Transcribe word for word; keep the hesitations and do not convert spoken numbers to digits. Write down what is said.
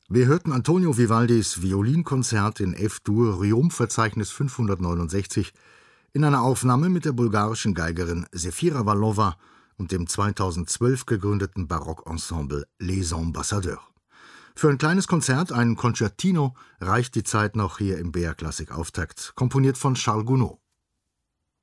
Wir hörten Antonio Vivaldis Violinkonzert in F-Dur, Ryum-Verzeichnis fünfhundertneunundsechzig, in einer Aufnahme mit der bulgarischen Geigerin Sefira Vallova und dem zweitausendzwölf gegründeten Barockensemble Les Ambassadeurs. Für ein kleines Konzert, ein Concertino, reicht die Zeit noch hier im B R Klassik Auftakt, komponiert von Charles Gounod.